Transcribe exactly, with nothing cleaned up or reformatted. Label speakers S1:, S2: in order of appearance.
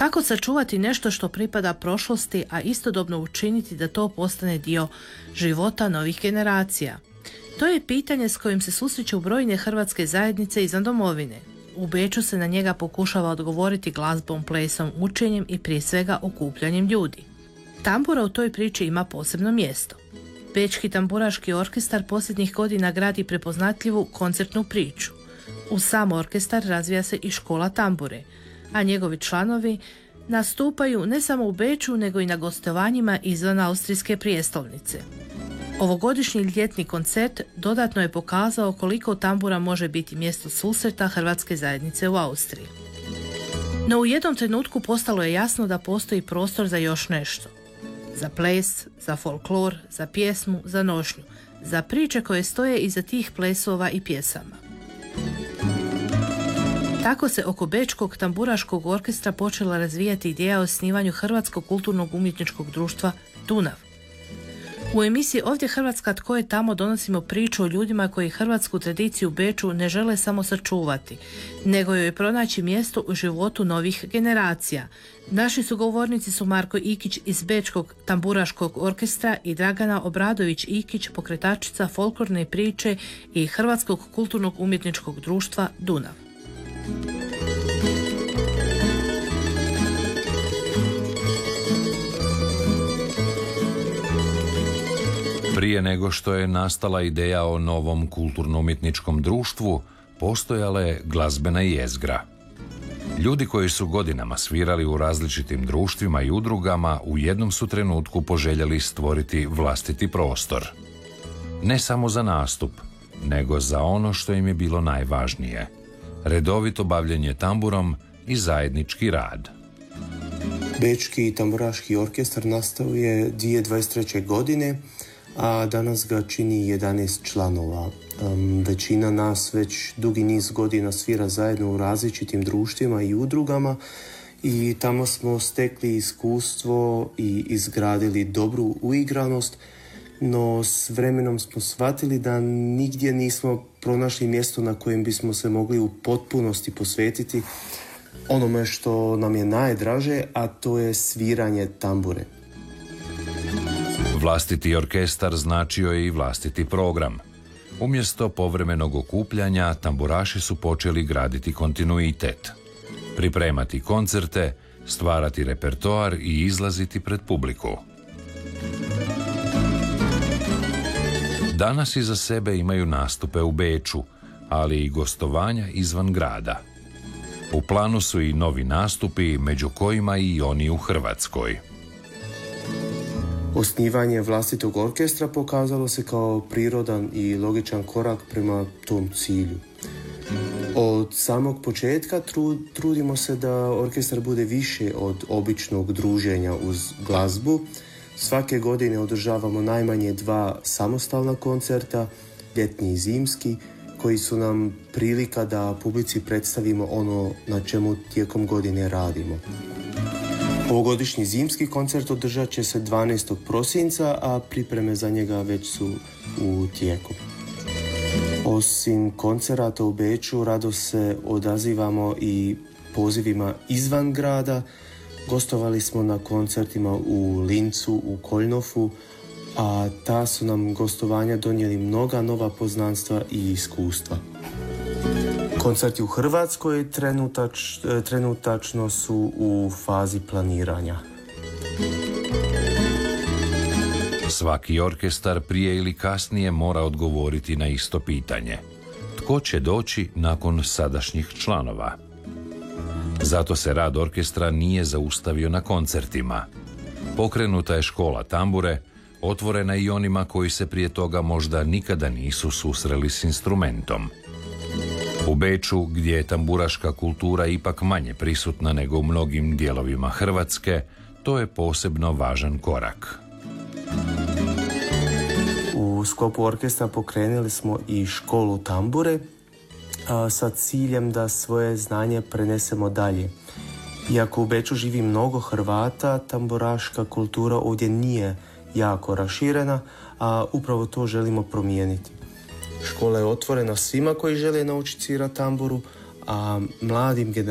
S1: Kako sačuvati nešto što pripada prošlosti, a istodobno učiniti da to postane dio života novih generacija? To je pitanje s kojim se susreću brojne hrvatske zajednice izvan domovine. U Beču se na njega pokušava odgovoriti glazbom, plesom, učenjem i prije svega okupljanjem ljudi. Tambura u toj priči ima posebno mjesto. Bečki tamburaški orkestar posljednjih godina gradi prepoznatljivu koncertnu priču. Uz sam orkestar razvija se i škola tambure, a njegovi članovi nastupaju ne samo u Beču, nego i na gostovanjima izvan austrijske prijestolnice. Ovogodišnji ljetni koncert dodatno je pokazao koliko tambura može biti mjesto susreta hrvatske zajednice u Austriji. No u jednom trenutku postalo je jasno da postoji prostor za još nešto. Za ples, za folklor, za pjesmu, za nošnju, za priče koje stoje iza tih plesova i pjesama. Tako se oko Bečkog tamburaškog orkestra počela razvijati ideja o osnivanju Hrvatskog kulturnog umjetničkog društva Dunav. U emisiji Ovdje Hrvatska, tko je tamo donosimo priču o ljudima koji hrvatsku tradiciju u Beču ne žele samo sačuvati, nego joj pronaći mjesto u životu novih generacija. Naši sugovornici su Marko Ikić iz Bečkog tamburaškog orkestra i Dragana Obradović-Ikić, pokretačica folklorne priče i Hrvatskog kulturnog umjetničkog društva Dunav.
S2: Prije nego što je nastala ideja o novom kulturno-umjetničkom društvu, postojala je glazbena jezgra. Ljudi koji su godinama svirali u različitim društvima i udrugama u jednom su trenutku poželjeli stvoriti vlastiti prostor. Ne samo za nastup, nego za ono što im je bilo najvažnije. Redovito bavljenje tamburom i zajednički rad.
S3: Bečki tamburaški orkestar nastao je dvije tisuće dvadeset treće. godine, a danas ga čini jedanaest članova. Um, većina nas već dugi niz godina svira zajedno u različitim društvima i udrugama i tamo smo stekli iskustvo i izgradili dobru uigranost, no s vremenom smo shvatili da nigdje nismo pronašli mjesto na kojem bismo se mogli u potpunosti posvetiti onome što nam je najdraže, a to je sviranje tambure.
S2: Vlastiti orkestar značio je i vlastiti program. Umjesto povremenog okupljanja, tamburaši su počeli graditi kontinuitet, pripremati koncerte, stvarati repertoar i izlaziti pred publiku. Danas iza sebe imaju nastupe u Beču, ali i gostovanja izvan grada. U planu su i novi nastupi, među kojima i oni u Hrvatskoj.
S3: Osnivanje vlastitog orkestra pokazalo se kao prirodan i logičan korak prema tom cilju. Od samog početka trud, trudimo se da orkestar bude više od običnog druženja uz glazbu. Svake godine održavamo najmanje dva samostalna koncerta, ljetni i zimski, koji su nam prilika da publici predstavimo ono na čemu tijekom godine radimo. Ovogodišnji zimski koncert održat će se dvanaestog prosinca, a pripreme za njega već su u tijeku. Osim koncerata u Beču, rado se odazivamo i pozivima izvan grada. Gostovali smo na koncertima u Lincu, u Koljnofu, a ta su nam gostovanja donijeli mnoga nova poznanstva i iskustva. Koncerti u Hrvatskoj trenutač, trenutačno su u fazi planiranja.
S2: Svaki orkestar prije ili kasnije mora odgovoriti na isto pitanje. Tko će doći nakon sadašnjih članova? Zato se rad orkestra nije zaustavio na koncertima. Pokrenuta je škola tambure, otvorena i onima koji se prije toga možda nikada nisu susreli s instrumentom. U Beču, gdje je tamburaška kultura ipak manje prisutna nego u mnogim dijelovima Hrvatske, to je posebno važan korak.
S3: U sklopu orkestra pokrenuli smo i školu tambure a, sa ciljem da svoje znanje prenesemo dalje. Iako u Beču živi mnogo Hrvata, tamburaška kultura ovdje nije jako raširena, a upravo to želimo promijeniti. Škola je otvorena svima koji žele naučiti svirati tamburu, a mladim generacijama